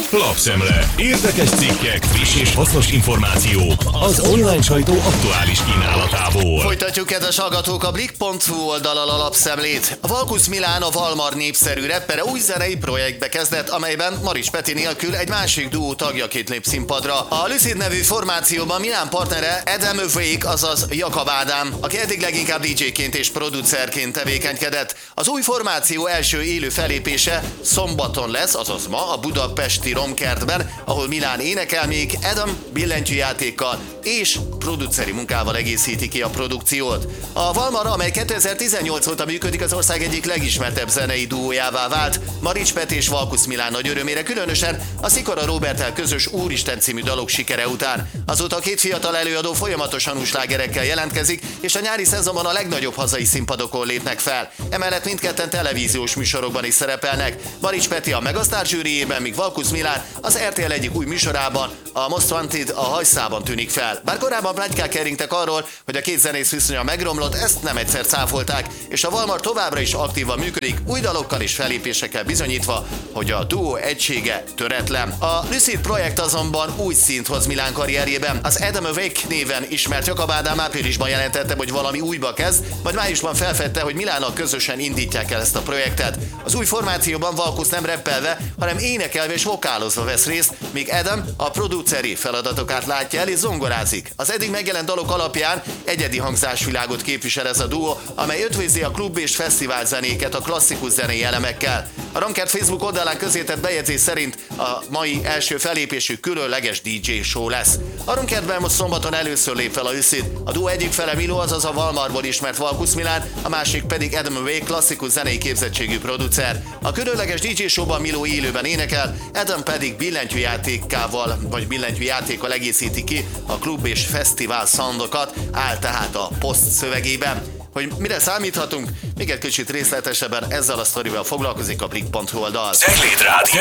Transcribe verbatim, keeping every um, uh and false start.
Lapszemle. Érdekes cikkek, friss és hasznos információk az online sajtó aktuális kínálatából. Folytatjuk, kedves hallgatók, a blik pont hu oldalal a lapszemlét. Valkusz Milán, a Valmar népszerű rappere új zenei projektbe kezdett, amelyben Marics Peti nélkül egy másik duó tagjaként lép színpadra. A Lucid nevű formációban Milán partnere Adam Wake, azaz Jakab Ádám, aki eddig leginkább dé dzséként és producerként tevékenykedett. Az új formáció első élő fellépése szombaton lesz, azaz ma, a budapesti Romkertben, ahol Milán énekel, még Adam billentyűjátékkal és produceri munkával egészíti ki a produkciót. A Valmar, amely kétezer-tizennyolc óta működik, az ország egyik legismertebb zenei duójává vált. Marics Peti és Valkusz Milán nagy örömére, különösen a Szikora Róberttel közös Úristen című dalok sikere után. Azóta a két fiatal előadó folyamatosan új slágerekkel jelentkezik, és a nyári szezonban a legnagyobb hazai színpadokon lépnek fel. Emellett mindketten televíziós műsorokban is szerepelnek. Marics Peti a Megasztár zsűriében, míg Valkusz Milán az er té el egyik új műsorában, a Most Wanted a hajszában tűnik fel. Bár korábban pletykák keringtek arról, hogy a két zenész viszonya megromlott, ezt nem egyszer cáfolták, és a Valmar továbbra is aktívan működik, új dalokkal és fellépésekkel bizonyítva, hogy a duó egysége töretlen. A Lucid projekt azonban új szint hoz Milán karrierjében. Az Adam Wake néven ismert Jakab Ádám áprilisban jelentette, hogy valami újba kezd, majd májusban felfedte, hogy Milánnal közösen indítják el ezt a projektet. Az új formációban Valkusz nem rappelve, hanem énekelve és vokálozva vesz részt, míg Adam a produceri feladatokat látja el és zongorázik. Az eddig megjelent dalok alapján egyedi hangzásvilágot képvisel ez a duó, amely ötvözi a klub és fesztivál zenéket a klasszikus zenei elemekkel. A Romkert Facebook oldalán közétett bejegyzés szerint a mai első fellépésük különleges dé dzsé show lesz. A Romkertben most szombaton először lép fel a Lucid. A duó egyik fele Milo, azaz a Valmarból ismert Valkusz Milán, a másik pedig Adam Wake, klasszikus zenei képzettségű producer. A különleges dé dzsé showban Milo élőben énekel, Adam pedig billentyűjátékával vagy billentyűjátékkal egészíti ki a klub és fesztivál soundokat, áll tehát a poszt szövegében. Hogy mire számíthatunk, még egy kicsit részletesebben ezzel a sztorival foglalkozik a blik pont hu oldal.